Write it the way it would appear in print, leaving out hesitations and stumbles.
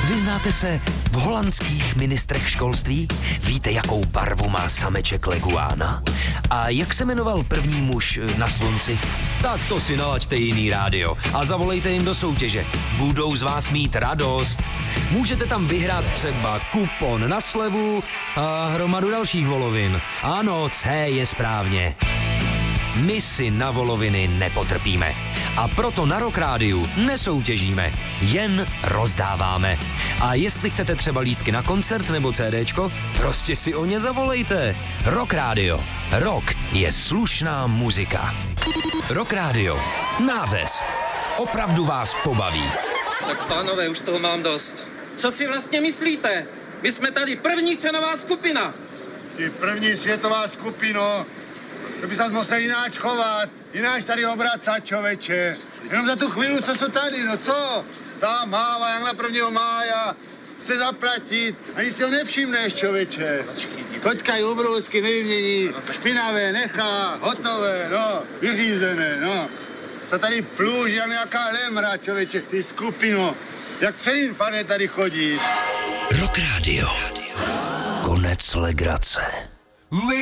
Vyznáte se v holandských ministrech školství? Víte, jakou barvu má sameček leguána? A jak se jmenoval první muž na slunci? Tak to si nalaďte jiný rádio a zavolejte jim do soutěže. Budou z vás mít radost. Můžete tam vyhrát třeba kupon na slevu a hromadu dalších volovin. Ano, C je správně. My si na voloviny nepotrpíme. A proto na Rock Rádiu nesoutěžíme, jen rozdáváme. A jestli chcete třeba lístky na koncert nebo CDčko, prostě si o ně zavolejte. Rock Rádio. Rock je slušná muzika. Rock Rádio. Nářez. Opravdu vás pobaví. Tak pánové, už toho mám dost. Co si vlastně myslíte? My jsme tady první cenová skupina. Ty první světová skupino. To by se musel jináč chovat, jináč tady obracat, čověče. Jenom za tu chvíli, co jsou tady, no co? Ta máva, jak na 1. mája, chce zaplatit, ani si ho nevšimneš, čověče. Toťka obrůzky nevymění, špinavé nechá, hotové, no, vyřízené, no. Co tady plůží, jak nějaká lemra, čověče, ty skupino. Jak před infarné tady chodíš. Rock Rádio. Konec legrace.